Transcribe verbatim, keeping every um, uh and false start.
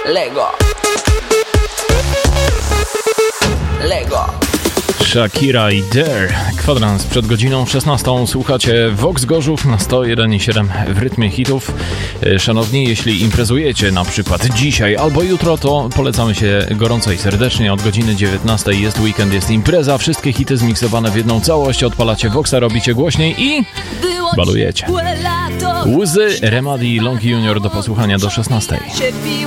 Lego. Lego. Shakira i Dare. Kwadrans przed godziną szesnastą. Słuchacie Vox Gorzów na sto jeden i siedem w rytmie hitów. Szanowni, jeśli imprezujecie na przykład dzisiaj albo jutro, to polecamy się gorąco i serdecznie. Od godziny dziewiętnastej jest weekend, jest impreza. Wszystkie hity zmiksowane w jedną całość. Odpalacie Voxa, robicie głośniej i balujecie. Łzy, Remedy i Long Junior do posłuchania do szesnastej.